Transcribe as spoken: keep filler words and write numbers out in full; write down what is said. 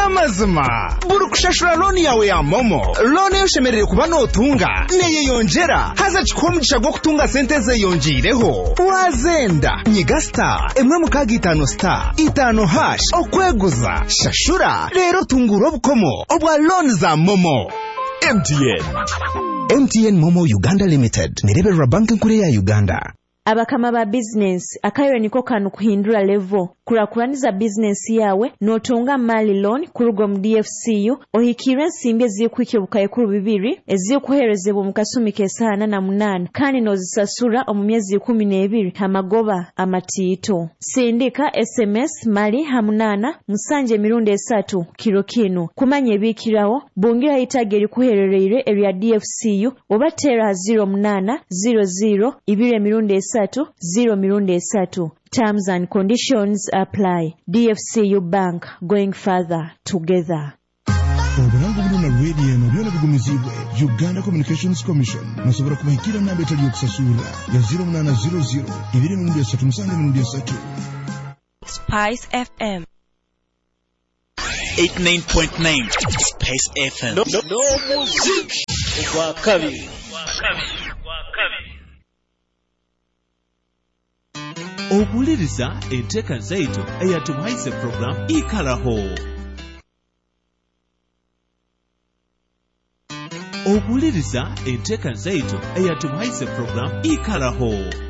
amazima buri kushashura loni yawe ya momo loni yoshemerere kuba notunga neye yongera haza chikomugisha gwo kutunga sente ze yongireho wazenda nyiga star emwe mukaga itano star itano hash okweguza shashura rero tunguro bukomo obwa loni za momo. M T N M T N Momo Uganda Limited nirebera banki nkuru ya Uganda. Abakama ba business akayo niko kanu kuhindura level kurakuraniza business yawe notunga mali loan kurugo mu D F C U ohikire nsimbe zikwike bukaye kuru bibiri ezikuherezebwa mu kasumi kesana na munana kandi nozisasura omu myezi kumi n'ebiri hamagoba amatito sindika S M S mali hamunana musanje mirundi esatu kiro kino kumanye bikirawo bungira itageri kuherereire area D F C U obatera zero munana zero zero ibire mirundi esatu zero mirundi esatu. Terms and conditions apply. D F C U Bank, going further together. Obulango buno na radio na byona bigumizibwe Uganda Communications Commission nasobora kumahikira na betali yokusasura ya zero munana zero zero ibiri mirundi esatu musanga mirundi esatu. Spice F M eighty-nine point nine Spice F M. No, no, no music. Kwa kabi. Okuliriza enteka zaito eyatumaise program ikalaho. Okuliriza enteka zaito eyatumaise program ikalaho.